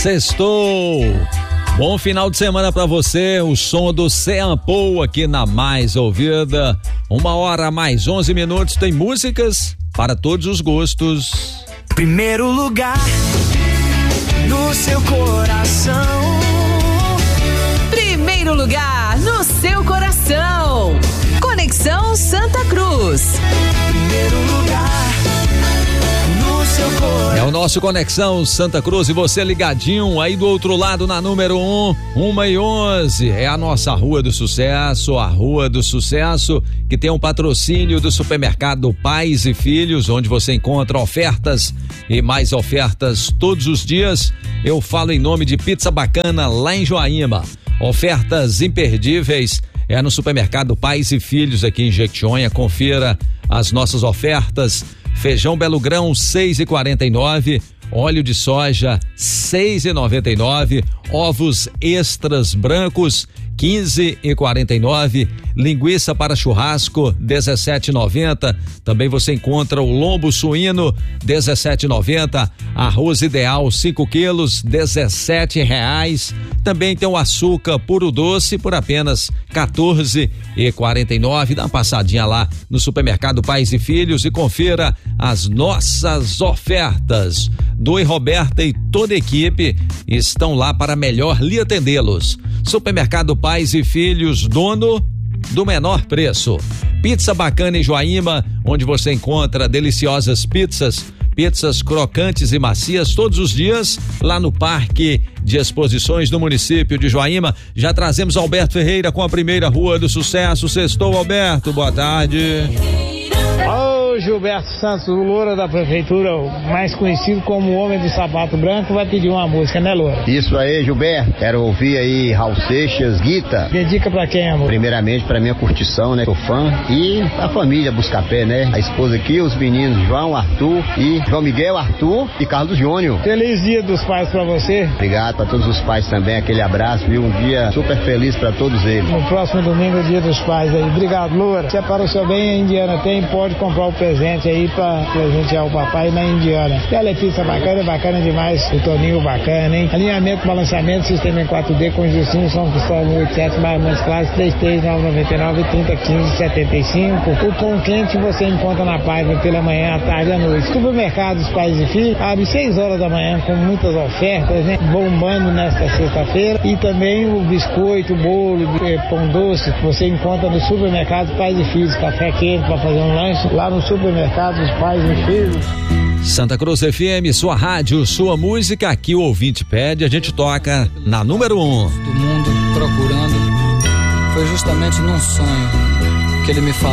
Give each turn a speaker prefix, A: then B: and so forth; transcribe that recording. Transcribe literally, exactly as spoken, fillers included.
A: Sextou. Bom final de semana pra você, o som do Seampou aqui na Mais Ouvida. Uma hora mais onze minutos, tem músicas para todos os gostos.
B: Primeiro lugar no seu coração.
C: Primeiro lugar no seu coração. Conexão Santa Cruz.
B: Primeiro lugar no seu coração.
A: É o nosso Conexão Santa Cruz e você ligadinho aí do outro lado na número um, uma e onze. É a nossa Rua do Sucesso, a Rua do Sucesso, que tem um patrocínio do supermercado Pais e Filhos, onde você encontra ofertas e mais ofertas todos os dias. Eu falo em nome de Pizza Bacana lá em Joaíma. Ofertas imperdíveis é no supermercado Pais e Filhos aqui em Jequitinhonha. Confira as nossas ofertas. Feijão Belo Grão seis e quarenta e nove, óleo de soja seis e noventa e nove, ovos extras brancos quinze e quarenta e nove, linguiça para churrasco dezessete e noventa. Também você encontra o lombo suíno dezessete e noventa, arroz ideal cinco quilos dezessete reais. Também tem o açúcar puro doce por apenas quatorze e quarenta e nove. Dá uma passadinha lá no supermercado Pais e Filhos e confira as nossas ofertas. Doi Roberta e toda a equipe estão lá para melhor lhe atendê-los. Supermercado Pais e Filhos, dono do menor preço. Pizza Bacana em Joaíma, onde você encontra deliciosas pizzas, pizzas crocantes e macias todos os dias, lá no Parque de Exposições do município de Joaíma. Já trazemos Alberto Ferreira com a primeira Rua do Sucesso. Sextou, Alberto, boa tarde.
D: Ô Gilberto Santos, o Loura da Prefeitura, mais conhecido como o Homem do Sapato Branco, vai pedir uma música, né, Loura?
E: Isso aí, Gilberto. Quero ouvir aí Raul Seixas, Guita.
D: Dedica pra quem, amor?
E: Primeiramente pra minha curtição, né? Sou fã. E a família Buscapé, né? A esposa aqui, os meninos João, Arthur e João Miguel, Arthur e Carlos Júnior.
D: Feliz Dia dos Pais pra você.
E: Obrigado pra todos os pais também, aquele abraço, viu? Um dia super feliz pra todos eles.
D: No próximo domingo é Dia dos Pais aí. Obrigado, Loura. Se é para o seu bem, a Indiana tem, pode comprar o presente aí pra presentear o papai na Indiana. Telepizza Bacana, é bacana demais. O Toninho bacana, hein? Alinhamento, balanceamento, sistema em quatro D com Justinho, São Cristóvão oitenta e sete, Barmantes Clássico, três três nove nove nove, trinta quinze, setenta e cinco. O pão quente você encontra na página pela manhã, à tarde e à noite. Supermercados Pais e Filhos abre seis horas da manhã com muitas ofertas, né? Bombando nesta sexta-feira. E também o biscoito, o bolo, o pão doce você encontra no supermercado Pais e Filhos. Café quente para fazer um lanche lá no supermercado dos Pais e Filhos.
A: Santa Cruz F M, sua rádio, sua música, aqui o ouvinte pede, a gente toca na número um.
F: Do mundo procurando, foi justamente num sonho que ele me falou.